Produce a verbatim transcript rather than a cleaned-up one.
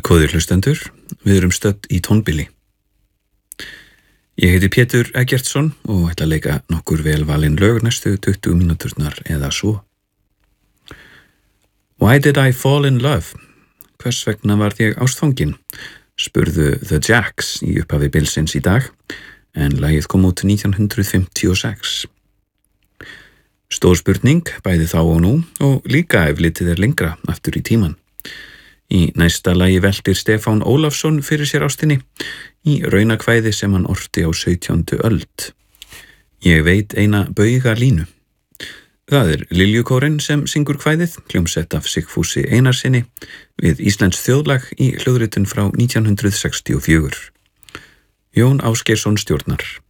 Góðir hlustendur, við erum stödd í tónbili. Ég heiti Pétur Eggertsson og ætla að leika nokkur vel valin lög næstu tuttugu mínúturnar eða svo. Why did I fall in love? Hvers vegna varð ég ástfangin? Spurðu The Jacks í upphafi bilsins í dag, en lagið kom út nítján hundruð fimmtíu og sex. Stór spurning, bæði þá og nú, og líka ef litið er lengra aftur í tíman. Í næsta lagi veltir Stefán Ólafsson fyrir sér ástinni í raunakvæði sem hann orti á sautjándu öld. Ég veit eina bauga línu. Það er Liljukórinn sem syngur kvæðið, hljómsett af Sigfúsi Einarssyni við íslenskt þjóðlag í hljóðritun frá nítján hundruð sextíu og fjögur. Jón Ásgeirsson stjórnar.